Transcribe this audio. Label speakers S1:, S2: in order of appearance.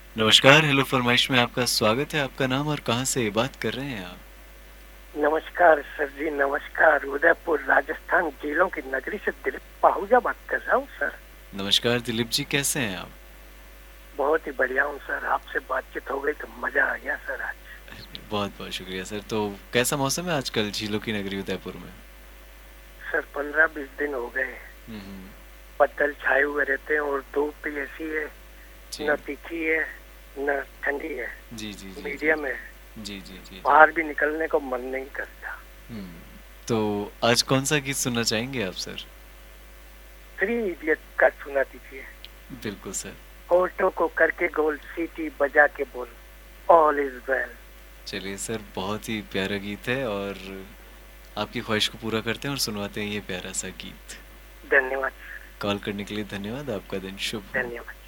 S1: नमस्कार, हेलो फरमाइश में आपका स्वागत है। आपका नाम और कहाँ से बात कर रहे हैं आप?
S2: नमस्कार सर जी, नमस्कार। उदयपुर राजस्थान जिलों की नगरी से दिलीप पाहुजा बात कर रहा हूँ सर।
S1: नमस्कार दिलीप जी, कैसे हैं आप?
S2: बहुत ही बढ़िया हूँ सर, आपसे बातचीत हो गई तो मजा आ गया सर आज।
S1: बहुत बहुत शुक्रिया सर। तो कैसा मौसम है आजकल झीलों की नगरी उदयपुर में?
S2: सर 15-20 दिन हो गए,
S1: हम्म।
S2: बादल छाए हुए रहते हैं और धूप भी ऐसी है,
S1: जी
S2: न तीखी है न ठंडी है,
S1: जी जी जी जी
S2: मीडियम है।
S1: जी जी जी जी।
S2: बाहर भी निकलने को मन नहीं करता।
S1: हम्म। तो आज कौन सा गीत सुनना चाहेंगे आप सर?
S2: थ्री इडियट का सुना दीजिए।
S1: बिल्कुल सर।
S2: होठों को करके गोल, सीटी बजा के बोल, ऑल इज वेल।
S1: चलिए सर, बहुत ही प्यारा गीत है और आपकी ख्वाहिश को पूरा करते हैं और सुनवाते हैं ये प्यारा सा गीत।
S2: धन्यवाद।
S1: कॉल करने के लिए धन्यवाद। आपका दिन शुभ हो।
S2: धन्यवाद।